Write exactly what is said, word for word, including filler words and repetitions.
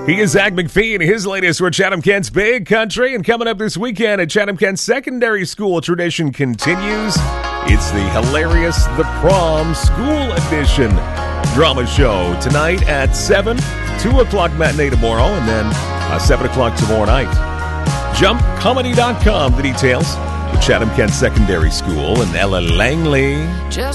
He is Zach McPhee, and his latest for Chatham-Kent's Big Country. And coming up this weekend at Chatham-Kent Secondary School, tradition continues. It's the hilarious The Prom School Edition drama show tonight at seven, two o'clock matinee tomorrow, and then uh, seven o'clock tomorrow night. jump comedy dot com, the details. The Chatham-Kent Secondary School in Ella Langley. Just